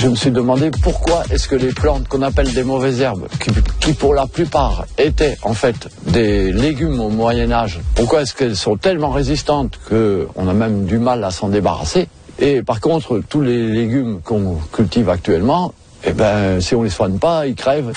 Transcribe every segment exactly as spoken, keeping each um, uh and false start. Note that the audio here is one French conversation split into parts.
je me suis demandé pourquoi est-ce que les plantes qu'on appelle des mauvaises herbes, qui, qui pour la plupart étaient en fait des légumes au Moyen-Âge, pourquoi est-ce qu'elles sont tellement résistantes qu'on a même du mal à s'en débarrasser? Et par contre, tous les légumes qu'on cultive actuellement, eh ben, si on les soigne pas, ils crèvent.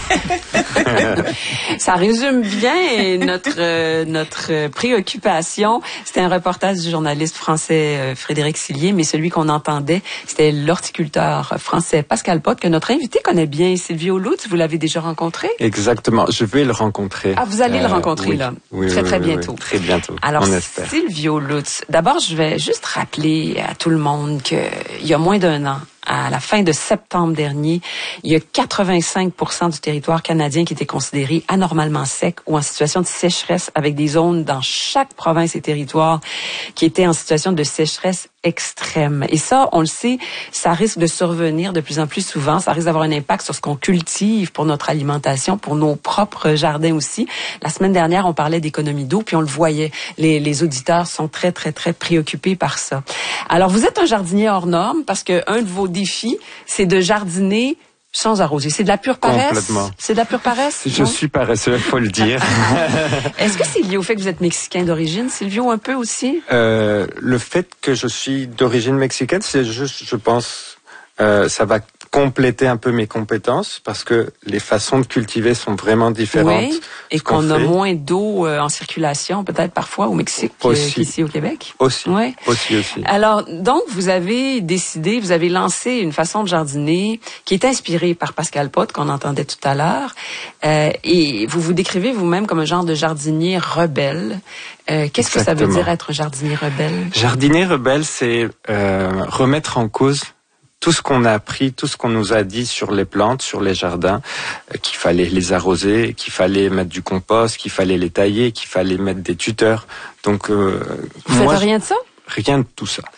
Ça résume bien notre euh, notre préoccupation. C'était un reportage du journaliste français euh, Frédéric Sillier, mais celui qu'on entendait, c'était l'horticulteur français Pascal Pot, que notre invité connaît bien. Silvio Lutz, vous l'avez déjà rencontré? Exactement, je vais le rencontrer. Ah, vous allez euh, le rencontrer, oui, là, oui, très oui, très oui, bientôt. Oui, très bientôt, alors, on espère. Silvio Lutz, d'abord, je vais juste rappeler à tout le monde qu'il y a moins d'un an, à la fin de septembre dernier, il y a quatre-vingt-cinq pour cent du territoire canadien qui était considéré anormalement sec ou en situation de sécheresse, avec des zones dans chaque province et territoire qui étaient en situation de sécheresse extrême. Et ça, on le sait, ça risque de survenir de plus en plus souvent. Ça risque d'avoir un impact sur ce qu'on cultive pour notre alimentation, pour nos propres jardins aussi. La semaine dernière, on parlait d'économie d'eau, puis on le voyait. Les, les auditeurs sont très, très, très préoccupés par ça. Alors, vous êtes un jardinier hors norme parce que un de vos défis, c'est de jardiner sans arroser. C'est de la pure paresse? Complètement. C'est de la pure paresse? Je non? suis paresseux, il faut le dire. Est-ce que c'est lié au fait que vous êtes mexicain d'origine, Silvio, un peu aussi? Euh, le fait que je suis d'origine mexicaine, c'est juste, je pense, euh, ça va compléter un peu mes compétences parce que les façons de cultiver sont vraiment différentes. Oui, et qu'on, qu'on a moins d'eau euh, en circulation peut-être parfois au Mexique qu'ici au Québec. Aussi, oui. aussi, aussi. Alors, donc, vous avez décidé, vous avez lancé une façon de jardiner qui est inspirée par Pascal Pot, qu'on entendait tout à l'heure, euh, et vous vous décrivez vous-même comme un genre de jardinier rebelle. Euh, qu'est-ce Exactement. que ça veut dire être jardinier rebelle? Jardinier rebelle, c'est euh, remettre en cause tout ce qu'on a appris, tout ce qu'on nous a dit sur les plantes, sur les jardins, euh, qu'il fallait les arroser, qu'il fallait mettre du compost, qu'il fallait les tailler, qu'il fallait mettre des tuteurs. Donc, euh, vous moi, faites rien de ça? Rien de tout ça.